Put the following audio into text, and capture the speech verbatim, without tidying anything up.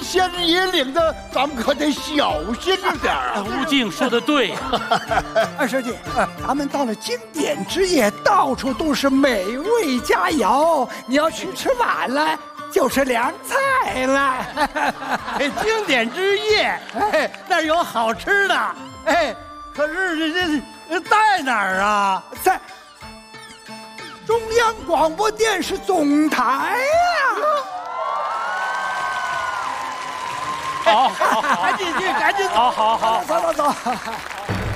仙人野岭的，咱们可得小心着点啊！ 吴敬说的对呀。 二师弟，咱们到了经典之夜，到处都是美味佳肴，你要去吃晚了，就是凉菜了。 经典之夜，哎，那儿有好吃的，哎，可是这这在哪儿啊？ 在中央广播电视总台呀、 好，好，好， 赶紧去，赶紧走！ 好好好。 走走走。